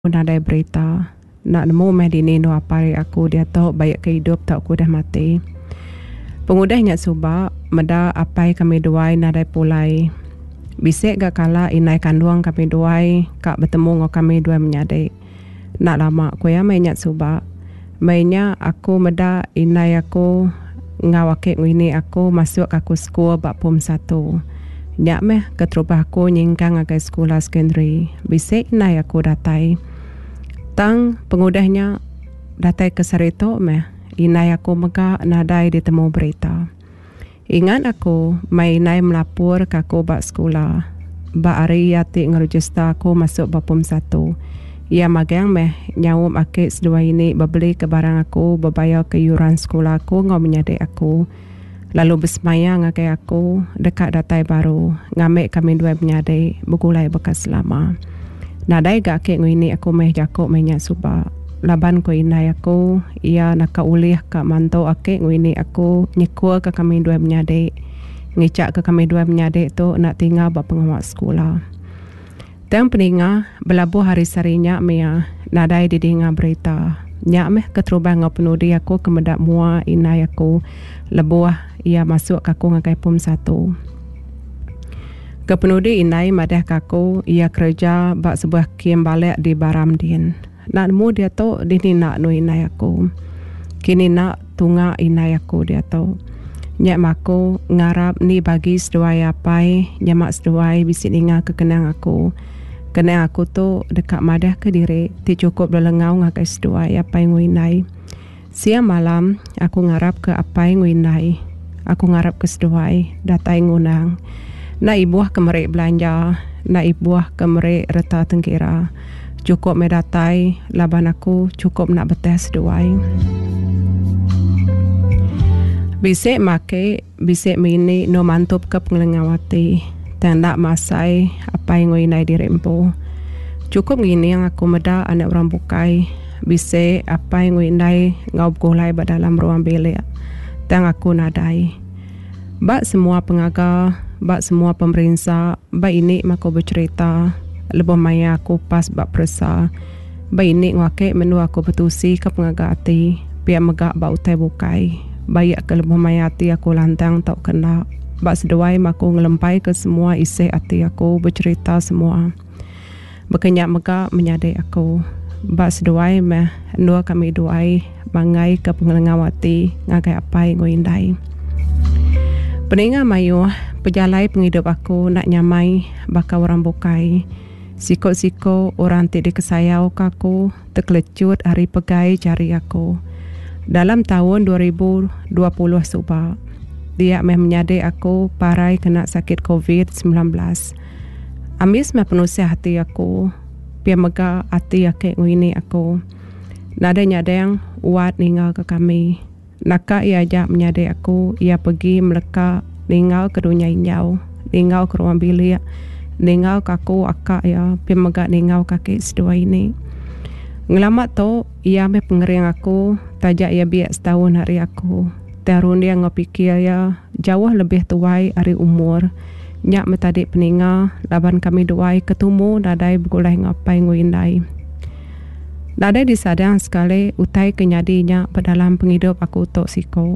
Nadai berita nak nemu meh dini no apari aku dia tahu banyak kehidup tak aku dah mati. Pengudahnya subak meda apai kami duai nadai pulai. Bisik gak kala inai kanduang kami duai kak bertemu ngo kami duai menyadai. Nak lama aku ya mainyak subak. Mainnya aku meda inai aku ngawake ngini aku masuk aku sekolah bak pom 1. Nyak meh keterubah aku nyingkang agai sekolah secondary. Bisik inai aku datai. Tang pengudahnya datai ke Sarito meh. Inai aku mega nadai ditemu berita. Ingat aku mai inai melapor ke aku bak sekolah. Bak hari yati ngerejista aku masuk bapum 1. Ia magang meh nyawum akik sedua ini bebeli ke barang aku berbayar ke yuran sekolah aku ngau menyadek aku. Lalu bersemaya ngakai aku dekat datai baru. Ngamik kami dua menyadek begulai bekas lama. Nadai gak akik ngini aku meh jakuk menyak subak. Laban ko inai aku ia nak ulih ke mantau akik ngini aku nyekua ke kami dua menyadek. Ngicak ke kami dua menyadek tu nak tinggal bak pengawal sekolah. Tang peninga belabuh hari sarinya mea nadai didinga berita. Nyak meh keterubah ngau penudi aku kemedak mua inai aku lebuah ia masuk aku ngakai pom 1. Kepenudi inai madah kaku ia kerja bak sebuah kiem balik di Baramdin. Nak nemu dia tu dini nak nu inai aku. Kini nak tunga inai aku dia tu. Nyak maku ngarap ni bagi seduai apai nyamak seduai bisik ingat kekenang aku. Kenang aku tu dekat madah ke diri ti cukup belengau ngakai seduai apai nguinai. Siang malam aku ngarap ke apai nguinai. Aku ngarap ke seduai datai ngunang. Na ibuah kemerik belanja, na ibuah kemerik reta tengkira. Cukup medatai, laban aku cukup nak betes duai. Bisik make, bisik mini no mantup ke pengelengawati. Tendak masai apa yang ngoinai dirempo. Cukup gini yang aku meda anak orang bukai. Bisik apa yang ngoinai ngau gulai dalam ruang bilik. Tang aku nadai. Bak semua pengaga, bak semua pemerintah, bak ini mako bercerita. Lebih maya aku pas bak persa. Bak ini ngake menu aku betusi ke pengaga hati. Biar megak bak utai bukai. Bayak ke lebih maya hati aku lantang tak kena. Bak seduai mako ngelempai ke semua isi hati aku bercerita semua. Berkenyak megak menyadai aku. Bak seduai meh dua kami duai bangai ke pengelengawati ngagai apai ngoindai. Peninga mayu, pejalai penghidup aku nak nyamai baka orang bukai. Siko-siko orang tidak kesayau kaku, terkelecut hari pegai cari aku. Dalam tahun 2020 subak, dia meh menyadai aku parai kena sakit COVID-19. Amis meh penuh hati aku, pia mega hati akik ngini aku. Nada nyadang uat ninggal ke kami. Naka ia ajak menyadai aku, ia pergi meleka ninggal ke dunia injau, ninggal ke ruang bilik, ninggal kaku akak ya, pemegak ninggal kaki sedua ini. Ngelamat tu, ia meh pengering aku, tajak ia biak setahun hari aku. Terun dia ngopikir ya, jauh lebih tuai hari umur. Nyak metadik peninga, laban kami duai ketemu nadai begulai ngapai nguindai. Nadai disadang sekali utai kenyadinya berdalam penghidup aku tok siko.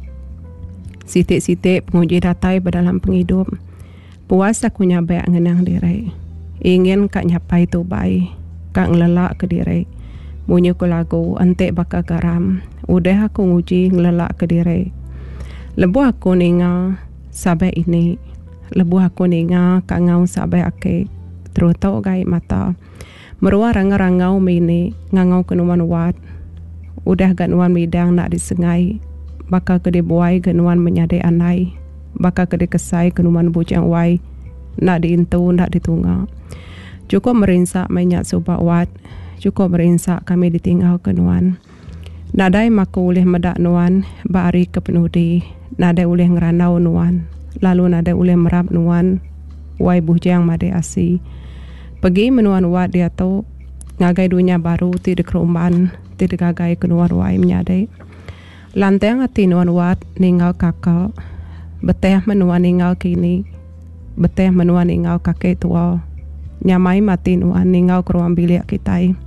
Sitik-sitik penguji datai berdalam penghidup. Puas aku nyabak ngenang diri. Ingin kak nyapai tu baik. Kak ngelelak ke diri. Munyu ku lagu entek bakal garam. Udah aku nguji ngelelak ke diri. Lebu aku ninga sabai ini. Lebu aku ninga kak ngau sabai ake. Terutau gai mata. Merua rangau-rangau mini ngangau kenuan wat. Udah ganuan midang nak disengai. Bakal kede buai ganuan menyadai anai. Bakal kede kesai kenuan bujang wai. Nak diintu, nak ditunga. Cukup merinsak menyak subak wat. Cukup merinsak kami ditinggal kenuan. Nadai maku ulih medak nuan. Bari kepenudi. Nadai ulih ngeranau nuan. Lalu nadai ulih merap nuan. Wai bujang made asi. Pergi menuan wat dia tu ngagai dunia baru tidak kerumban tidak gagai kenuan wai menyadai. Lantang hati nuan wat ninggal kakak. Beteh menuan ninggal kini. Beteh menuan ninggal kakek tua. Nyamai mati nuan ninggal ke ruang bilik kita.